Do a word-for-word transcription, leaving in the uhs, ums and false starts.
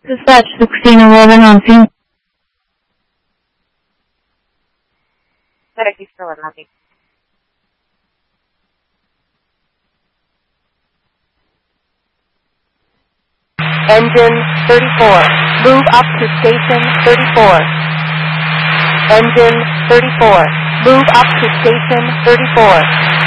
Dispatch sixteen eleven on scene. Registro, nothing. Engine thirty-four. Move up to station thirty-four. Engine thirty-four. Move up to station thirty-four.